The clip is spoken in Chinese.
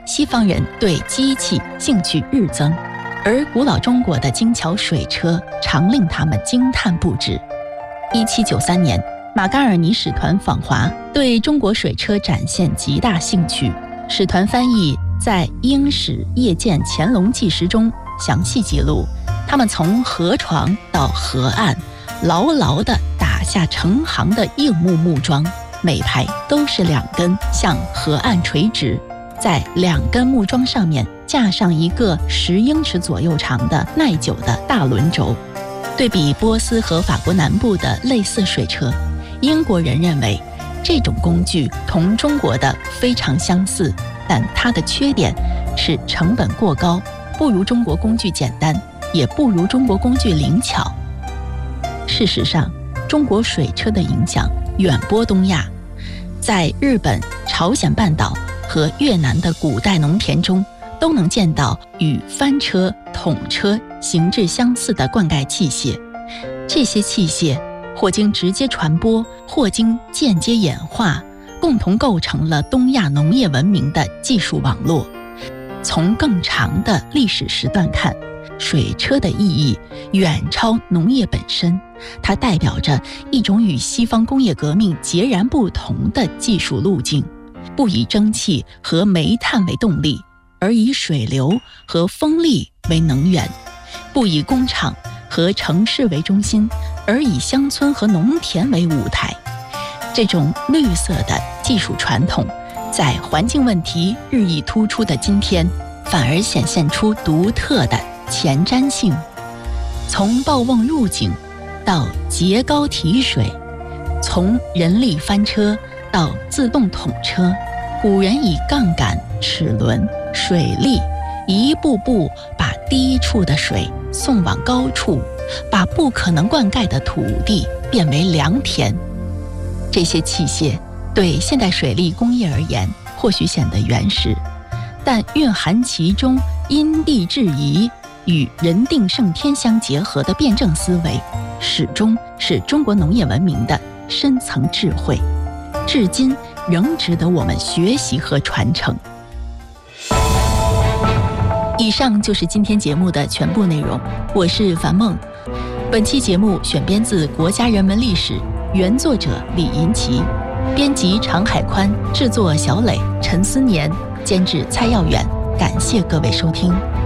西方人对机器兴趣日增，而古老中国的精巧水车常令他们惊叹不止。1793年，马嘎尔尼使团访华，对中国水车展现极大兴趣。使团翻译在《英史夜见乾隆纪实》中详细记录，他们从河床到河岸，牢牢地打下成行的硬木桩，每排都是2根向河岸垂直，在2根木桩上面架上一个10英尺左右长的耐久的大轮轴。对比波斯和法国南部的类似水车，英国人认为这种工具同中国的非常相似，但它的缺点是成本过高，不如中国工具简单，也不如中国工具灵巧。事实上，中国水车的影响远播东亚，在日本、朝鲜半岛和越南的古代农田中，都能见到与翻车、桶车形制相似的灌溉器械。这些器械或经直接传播，或经间接演化，共同构成了东亚农业文明的技术网络。从更长的历史时段看，水车的意义远超农业本身，它代表着一种与西方工业革命截然不同的技术路径，不以蒸汽和煤炭为动力，而以水流和风力为能源，不以工厂和城市为中心，而以乡村和农田为舞台。这种绿色的技术传统，在环境问题日益突出的今天，反而显现出独特的前瞻性。从抱瓮入井到截高提水，从人力翻车到自动桶车，古人以杠杆、齿轮、水力一步步把低处的水送往高处，把不可能灌溉的土地变为良田。这些器械对现代水利工业而言或许显得原始，但蕴含其中因地制宜与人定胜天相结合的辩证思维，始终是中国农业文明的深层智慧，至今仍值得我们学习和传承。以上就是今天节目的全部内容，我是樊梦。本期节目选编自《国家人文历史》，原作者李银奇，编辑常海宽，制作小磊、陈思年，监制蔡耀远。感谢各位收听。